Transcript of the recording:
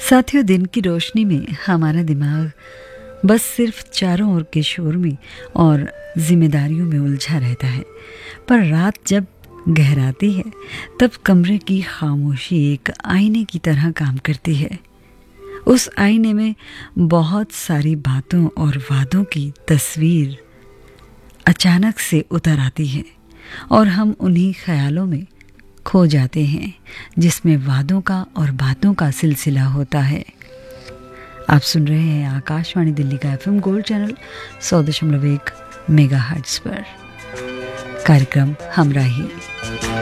साथियों, दिन की रोशनी में हमारा दिमाग बस सिर्फ चारों ओर के शोर में और जिम्मेदारियों में उलझा रहता है। पर रात जब गहराती है तब कमरे की खामोशी एक आईने की तरह काम करती है। उस आईने में बहुत सारी बातों और वादों की तस्वीर अचानक से उतर आती है और हम उन्हीं ख्यालों में खो जाते हैं जिसमें वादों का और बातों का सिलसिला होता है। आप सुन रहे हैं आकाशवाणी दिल्ली का FM गोल्ड चैनल 100.1 मेगाहर्ट्ज़ पर कार्यक्रम हमराही।